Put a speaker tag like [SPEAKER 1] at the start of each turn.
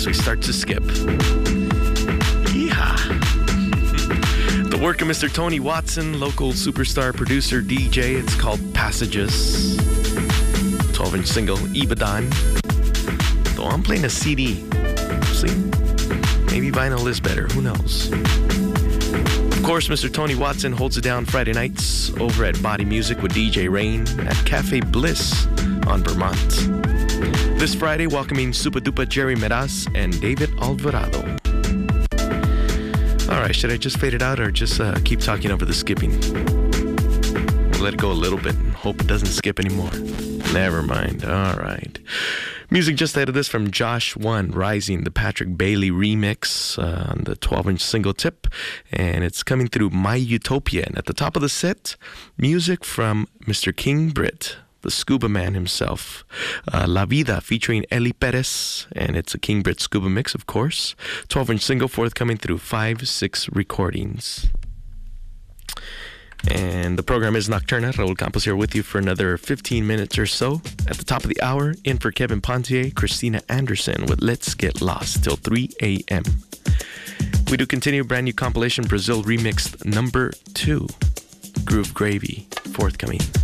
[SPEAKER 1] as we start to skip. Yeehaw. The work of Mr. Tony Watson, local superstar producer DJ. It's called Passages. 12-inch single, Ibadan. Though I'm playing a CD. See? Maybe vinyl is better. Who knows? Of course, Mr. Tony Watson holds it down Friday nights over at Body Music with DJ Rain at Cafe Bliss on Vermont. This Friday, welcoming Super Duper Jerry Meraz and David Alvarado. All right, should I just fade it out or just keep talking over the skipping? We'll let it go a little bit and hope it doesn't skip anymore. Never mind. All right. Music just ahead of this from Josh One, Rising, the Patrick Bailey remix on the 12-inch single tip. And it's coming through My Utopia. And at the top of the set, music from Mr. King Britt, the scuba man himself. La Vida featuring Eli Perez. And it's a King Britt scuba mix, of course. 12-inch single forthcoming through 5-6 recordings. And the program is Nocturna. Raul Campos here with you for another 15 minutes or so. At the top of the hour, in for Kevin Pontier, Christina Anderson with Let's Get Lost till 3 a.m. We do continue brand new compilation Brazil remixed number 2, Groove Gravy, forthcoming.